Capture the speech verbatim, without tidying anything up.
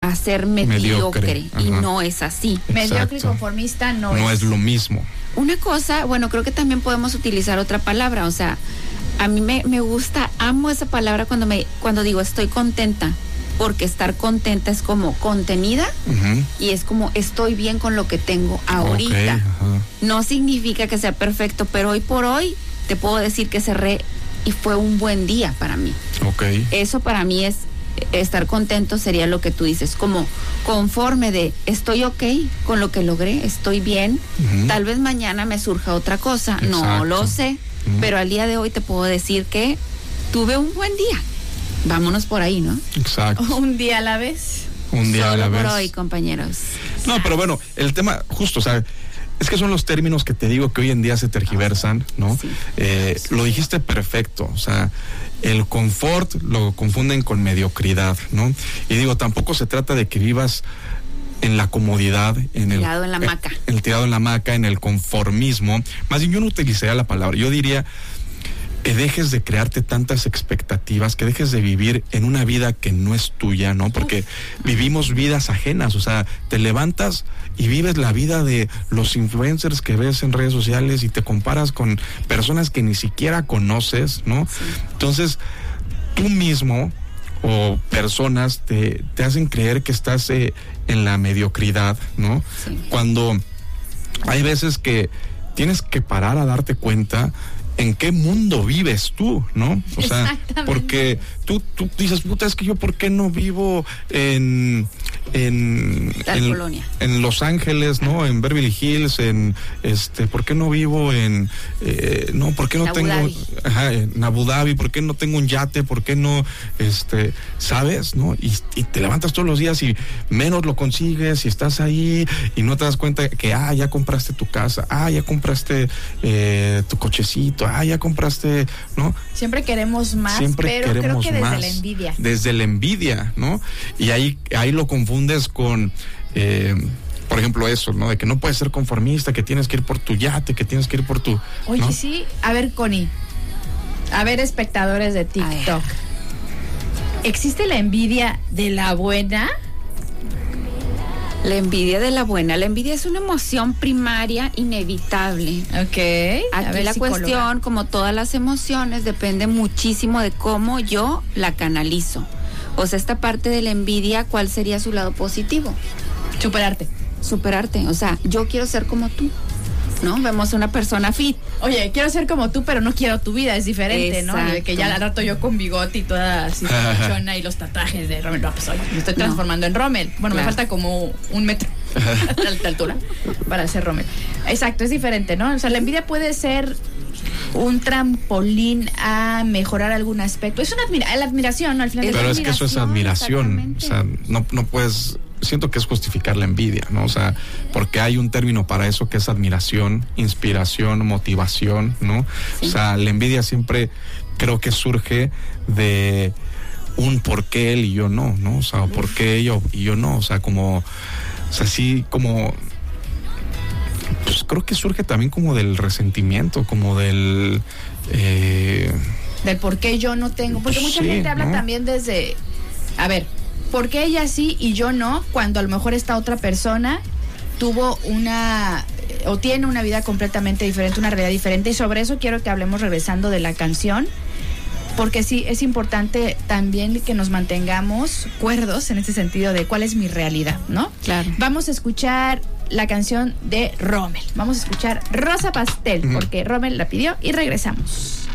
a ser mediocre, mediocre. y no es así. Exacto. Mediocre y conformista no, no es. es lo mismo. Una cosa, bueno, creo que también podemos utilizar otra palabra, o sea, a mí me, me gusta, amo esa palabra cuando me cuando digo estoy contenta, porque estar contenta es como contenida, uh-huh. y es como estoy bien con lo que tengo ahorita. Okay, uh-huh. No significa que sea perfecto, pero hoy por hoy te puedo decir que cerré y fue un buen día para mí. Okay. Eso para mí es estar contento, sería lo que tú dices, como conforme de estoy ok con lo que logré, estoy bien, uh-huh. tal vez mañana me surja otra cosa, exacto. No lo sé, uh-huh. pero al día de hoy te puedo decir que tuve un buen día. Vámonos por ahí, ¿no? Exacto. Un día a la vez. Un día Solo a la vez. por hoy, compañeros. No, pero bueno, el tema, justo, o sea, es que son los términos que te digo que hoy en día se tergiversan, ¿no? Sí. Eh, sí. Lo dijiste perfecto, o sea, el confort lo confunden con mediocridad, ¿no? Y digo, tampoco se trata de que vivas en la comodidad, en el tirado en la hamaca, el, el tirado en la hamaca, en el conformismo. Más bien yo no utilizaría la palabra, yo diría que dejes de crearte tantas expectativas, que dejes de vivir en una vida que no es tuya, ¿no? Porque vivimos vidas ajenas, o sea, te levantas y vives la vida de los influencers que ves en redes sociales y te comparas con personas que ni siquiera conoces, ¿no? Sí. Entonces, tú mismo o personas te, te hacen creer que estás eh, en la mediocridad, ¿no? Sí. Cuando hay veces que tienes que parar a darte cuenta en qué mundo vives tú, ¿no? O sea, porque tú, tú dices, puta, es que yo, ¿por qué no vivo en en, en, en, en Los Ángeles, ¿no? En Beverly Hills, en este, ¿por qué no vivo en eh, no, ¿por qué no en tengo Abu Dhabi. Ajá, en Abu Dhabi, ¿por qué no tengo un yate? ¿Por qué no este, sabes, no? Y, y te levantas todos los días y menos lo consigues y estás ahí y no te das cuenta que ah, ya compraste tu casa, ah, ya compraste eh, tu cochecito, ah, ya compraste, ¿no? Siempre queremos más, Siempre pero queremos creo que desde más, la envidia. Desde la envidia, ¿no? Y ahí, ahí lo confundes con, eh, por ejemplo, eso, ¿no? De que no puedes ser conformista, que tienes que ir por tu yate, que tienes que ir por tu... Oye, ¿no? sí, a ver, Connie, a ver, espectadores de TikTok, ¿existe la envidia de la buena? La envidia de la buena. La envidia es una emoción primaria inevitable. Ok. Aquí la psicóloga. Cuestión, como todas las emociones, depende muchísimo de cómo yo la canalizo. O sea, esta parte de la envidia, ¿cuál sería su lado positivo? Superarte. Superarte. O sea, yo quiero ser como tú, ¿no? Vemos a una persona fit. Oye, quiero ser como tú, pero no quiero tu vida, es diferente, exacto. ¿no? De que ya al rato yo con bigote y toda así chona y los tatuajes de Rommel. No, pues oye, me estoy transformando no. en Rommel. Bueno, claro. Me falta como un metro de altura para ser Rommel. Exacto, es diferente, ¿no? O sea, la envidia puede ser un trampolín a mejorar algún aspecto. Es una admira- la admiración, ¿no? Al final. Pero es que eso es admiración. O sea, no, no puedes... Siento que es justificar la envidia, ¿no? O sea, porque hay un término para eso que es admiración, inspiración, motivación, ¿no? Sí. O sea, la envidia siempre creo que surge de un por qué él y yo no, ¿no? O sea, por qué ella y yo no. O sea, como, o sea, sí, como, pues creo que surge también como del resentimiento, como del... Eh, del por qué yo no tengo. Porque pues mucha sí, gente habla ¿no? también desde, a ver, ¿por qué ella sí y yo no? Cuando a lo mejor esta otra persona tuvo una o tiene una vida completamente diferente, una realidad diferente, y sobre eso quiero que hablemos regresando de la canción, porque sí es importante también que nos mantengamos cuerdos en este sentido de cuál es mi realidad, ¿no? Claro. Vamos a escuchar la canción de Rommel, vamos a escuchar Rosa Pastel, porque Rommel la pidió y regresamos.